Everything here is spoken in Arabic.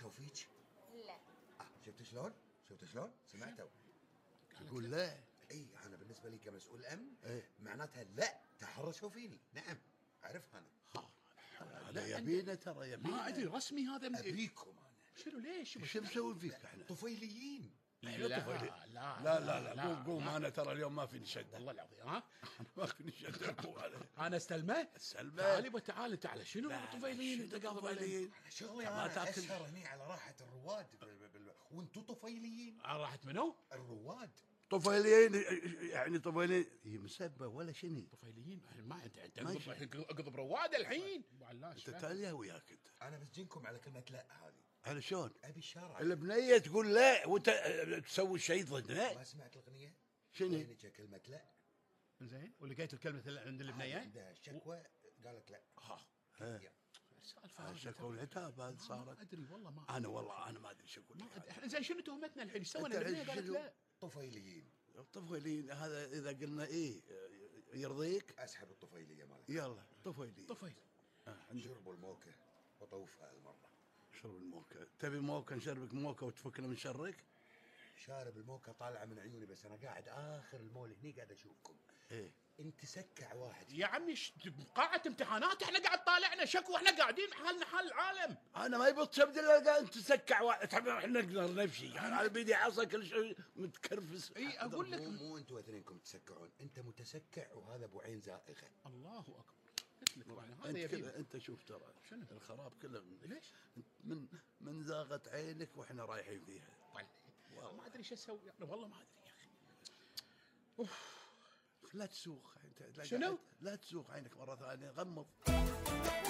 تحرشوا فيك؟ لا. شفت شلون؟ شفت شلون؟ سمعتوا؟ يقول لا. اي انا بالنسبه لي كمسؤول امن إيه؟ معناتها لا تحرشوا فيني. نعم اعرف انا. هذا يبينا ترى يبينا. ما ادري رسمي هذا ابيكم انا. شنو ليش؟ شو مسوي فيك احنا؟ طفيليين. لا لا لا لا, لا. قوم انا ترى اليوم ما فيني شد. والله العظيم ها ما فيني شد. انا استلمه. تعال تعال شنو طفيليين انت قاضب علي؟ شغلي انا اسهر هني على راحه الرواد وانتم طفيليين. على راحه منو؟ الرواد. طفيليين يعني طفيليين هي مسبه ولا شنو؟ طفيليين ما انت اقضب رواد الحين. انت تاليه وياك انت. انا بسجنكم على كلمه لا هذه. على شلون؟ ابي الشارع. البنيه تقول لا وانت تسوي شيء ضدنا. ما سمعت الاغنيه؟ شنو؟ كلمه لا. زين ولقيت الكلمه عند البنيه؟ عندها شكوى قالت لا. السالفه الشكوى والعتاب هذه صارت. ما ادري والله ما انا ما ادري شو اقول لك. زين شنو تهمتنا الحين؟ ايش سوينا؟ البنيه قالت لا. طفيليين. طفيليين هذا اذا قلنا ايه يرضيك؟ اسحب الطفيليه مالك. يلا طفيلي. شربوا الموكه وطوفها هالمره. شرب الموكه. تبي موكه نشربك موكه وتفكنا من شرك؟ شارب الموكه طالعه من عيوني بس انا قاعد اخر المول هني قاعد اشوفكم. ايه انت سكع واحد يا عمي قاعه امتحانات احنا قاعد طالعنا شكوى احنا قاعدين حالنا حال العالم. انا ما يبط شبد الا انت تسكع واحد. احنا نقدر نمشي يعني على بيدي عصا كل شيء متكرفس. اي اقول لك مو انتوا اثنينكم تسكعون. انت متسكع وهذا ابو عين زائغه. الله اكبر. قلت لك هذا يبي انت شوف ترى شنو الخراب كله ليش؟ من زاغت عينك واحنا رايحين فيها. والله ما ادري ايش اسوي يعني والله ما ادري يا اخي. لا تسوق انت. شنو؟ لا تسوق عينك مره ثانيه غمض.